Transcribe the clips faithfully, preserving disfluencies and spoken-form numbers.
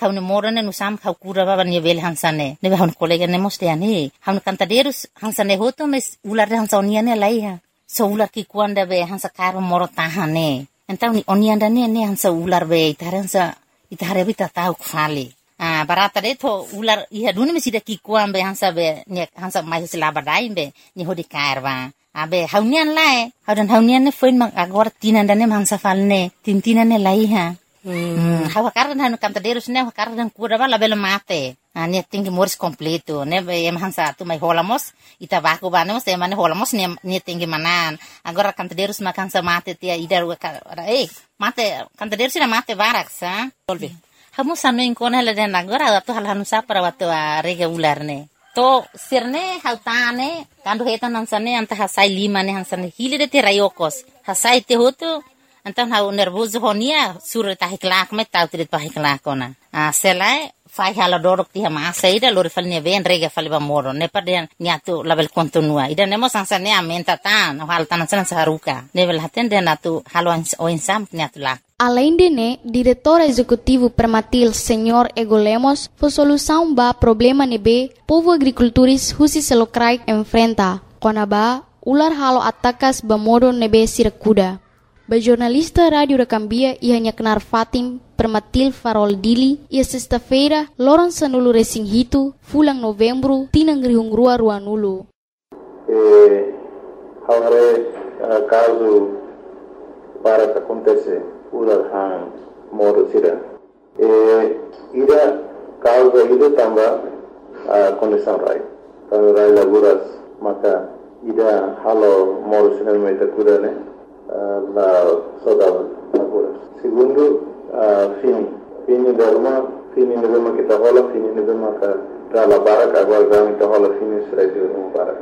haune morane no sam kau kura baba ni vel hansane ne haun kolega ne mos teani haun cantaderos hansane hoto mes ular hansa oniane laiha so ular ki kuanda be hansa karo moro tahane então ni onianda ne ne hansa ular be itaransa itare bita tau kfali ah barata de to ular iha duni mesida ki kuambe hansa be ne hansa mai sila badai be ni hodi karwa abe haunian lai haudan haunian ne foin mang agora tinanda ne hansa falne tintina ne laiha Hmm, hawa karena hanu cantaderos ne karena kura bala bela mate. Ah, ne tinggi moris completo. Ne em hansa tu mai holamos ita baku banemos e mane holamos ne ne tinggi manan. Agora cantaderos makan sa mate tia idar eh mate cantaderos ina mate barak sa. Tolbe. Hamu sanu inkona la den agora tu hal hanu sa para watu regular ne. To sirne hautane kandu hetan hansane anta hasai lima ne hansane hili de terayokos. Hasai te hotu Então, hau nervoso honia, sura tahi kelak me tau tidak tahi kelak ona. Ah, selai fai hala dorok tiha masa ida lori falnya ben rega fali ba moro. Ne pada niatu label kontinua. Ida nemo sangsa ne amenta tan, hal tanan sana saharuka. Ne bel haten dia natu halo oinsam niatu lak. Além de né, diretor executivo Permatil, senhor Ego Lemos, foi solução ba problema nebe povo agricultores husi selokrai enfrenta. Kona ba ular halo atakas ba moro nebe sirakuda. Ba jornalista Rádio da Cambia ia hanya kenar Fatim Permatil Farol Dili ia sexta-feira loron sanulu racing hitu fulang novembro tinang rihung rua rua nulu. Eh, haware uh, caso para que acontece ular hang moro sira. Eh, ida caso ida tamba uh, condição rai. Kalau rai laburas maka ida halo moro sira meta kuda ne. La saudade laboras. Segundo, uh, fini. Fini derma, fini nebema kita hola, fini nebema ka dala barak agora gami kita hola fini Israel no barak.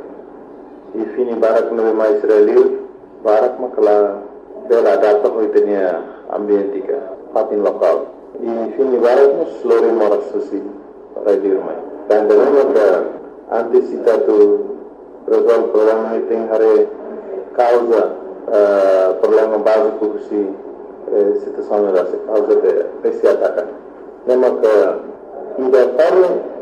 E fini barak nebema Israel, barak makala bela data hoitenia ambientika, fatin lokal. E fini barak nos lori moras susi para dirmai. Dan derma ka antisipatu resolve problema tem hare causa Uh, problema básico que se eh, situação da causa de esse ataque. Lembra que ainda para